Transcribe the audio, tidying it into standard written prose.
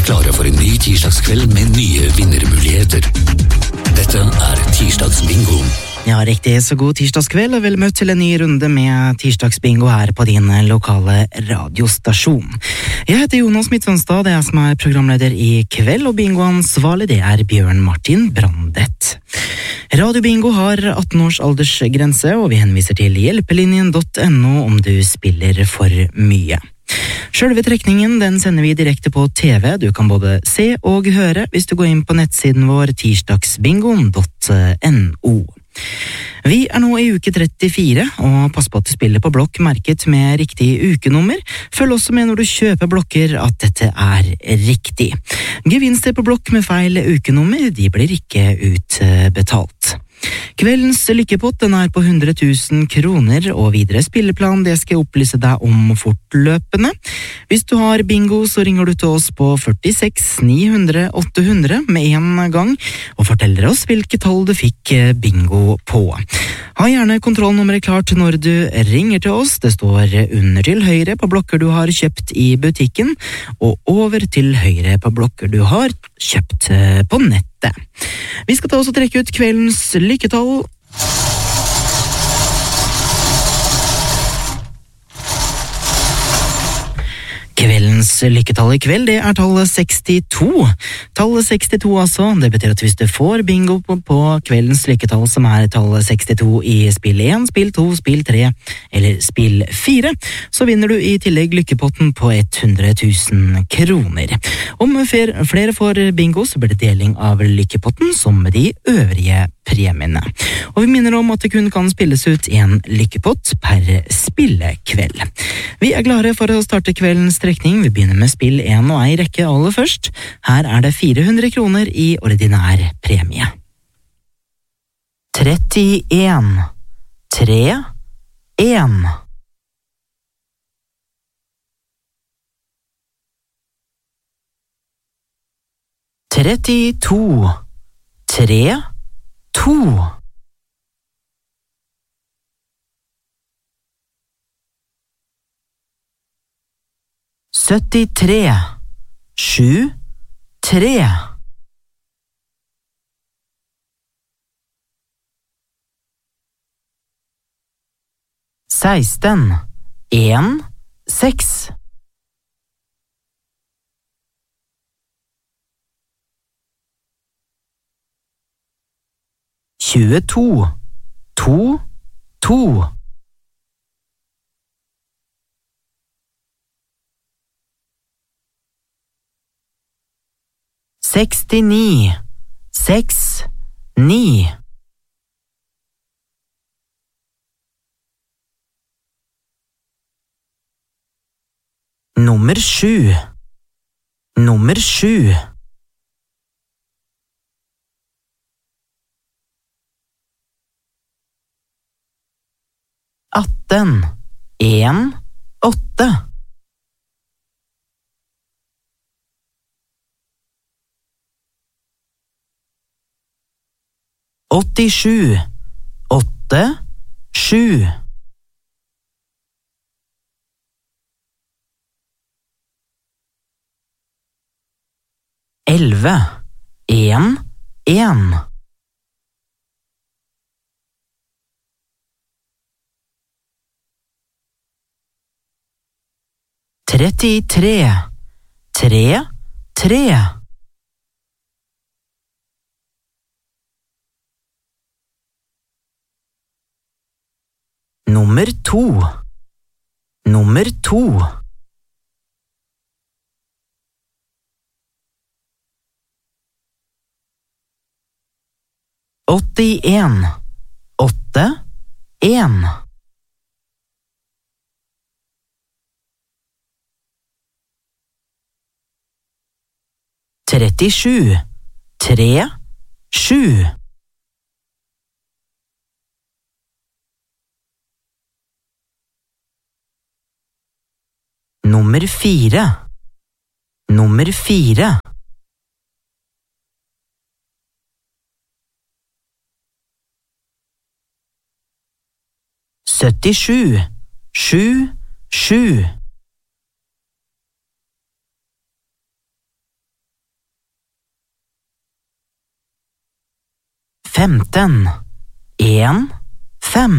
Klare for en ny tirsdagskveld med nye vinnermuligheter. Dette tirsdagsbingo. Ja, riktig, så god tirsdagskveld og vel møtt til en ny runde med tirsdagsbingo her på din lokale radiostasjon. Jeg heter Jonas Midtsønstad, det er jeg som er programleder i kveld, og bingoansvarlig det er Bjørn Martin Brandet. Radio Bingo har 18 års aldersgrense, og vi henviser til hjelpelinjen.no om du spiller for mye. Selve trekningen den sender vi direkte på TV. Du kan både se og høre hvis du går inn på nettsiden vår tirsdagsbingo.no. Vi er nå i uke 34, og pass på at du spiller på blokk merket med riktig ukenummer. Følg også med når du kjøper blokker at dette er riktig. Gevinster på blokk med feil ukenummer, de blir ikke utbetalt. Kveldens lykkepott den er på 100 000 kroner, og videre spilleplan det skal jeg opplyse deg om fortløpende. Hvis du har bingo, så ringer du til oss på 46 900 800 med en gang, og forteller oss hvilke tall du fikk bingo på. Ha gjerne kontrollnummeret klart når du ringer til oss. Det står under til høyre på blokker du har kjøpt i butikken, og over til høyre på blokker du har kjøpt på nettet. Vi skal ta oss og trekke ut kveldens lykketall. Kveldens lykketall i kveld, det er tallet 62. Tallet 62 altså, det betyr at hvis du får bingo på kveldens lykketall som er tallet 62 i spill 1, spill 2, spill 3 eller spill 4, så vinner du i tillegg lykkepotten på 100 000 kroner. Om flere får bingo, så blir det deling av lykkepotten som med de øvrige premiene. Og vi minner om at det kun kan spilles ut en lykkepott per spillekveld. Vi er klare for å starte kveldens trekning. Vi begynner med spill 1 og ei rekke aller først. Her er det 400 kroner i ordinær premie. 31 3 1 32 3 2 73 7 3 16 1 6 22 2 2 69 6 9 Nummer 7 Nummer 7 18 1 8 87 8 7 11 1 1 33 3 3 Nummer 2 Nummer 2 81 8 1 37 3 7 Nummer 4 Nummer 4 77 7 7 15, 1, 5.